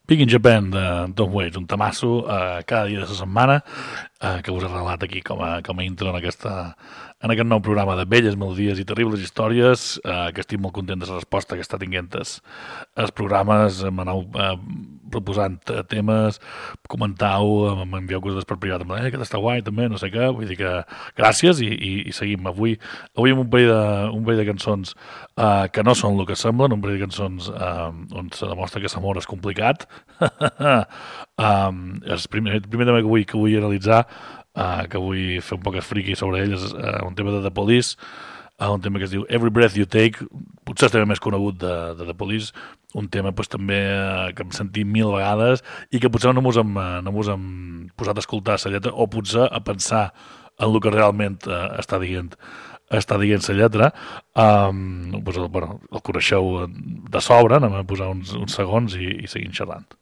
Big in Japan de Tom Waits, un tamasso cada dia de la setmana que us he regalat aquí com a intro en aquest nou programa de belles melodies i terribles històries, que estic molt content de la resposta que està tinguent els programes. M'aneu proposant temes, comentau, m'envieu coses per privat, aquest està guai també, no sé què, vull dir que gràcies i seguim. Avui amb un parell de cançons que no són el que semblen, un parell de cançons on se demostra que l'amor és complicat. El primer tema que vull analitzar, que vull fer un poc friki sobre ell, és un tema de The Police, un tema que es diu Every Breath You Take, potser el tema més conegut de The Police, un tema pues, també que hem sentit 1000 vegades i que potser no mos hem posat a escoltar la lletra o potser a pensar en el que realment està dient la lletra. Pues, el coneixeu de sobre, anem a posar uns segons i seguim xerrant.